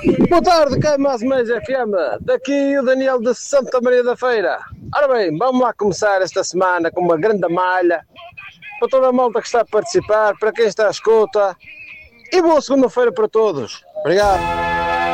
Boa tarde, cá mais mais FM. Daqui o Daniel de Santa Maria da Feira. Ora bem, vamos lá começar esta semana com uma grande malha para toda a malta que está a participar, para quem está à escuta. E boa segunda-feira para todos. Obrigado.